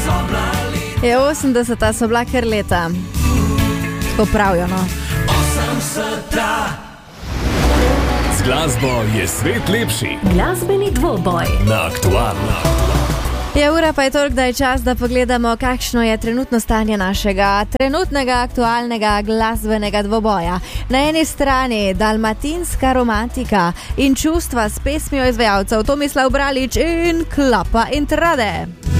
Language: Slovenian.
Je 80. so bila kar leta. Tako pravijo, no. Z glasbo je svet lepši. Glasbeni dvoboj Na Aktualno. Ura pa je toliko, da je čas, da pogledamo, kakšno je trenutno stanje našega trenutnega aktualnega glasbenega dvoboja. Na eni strani dalmatinska romantika in čustva s pesmijo izvajalcev Tomislav Bralič in Klapa in Trade.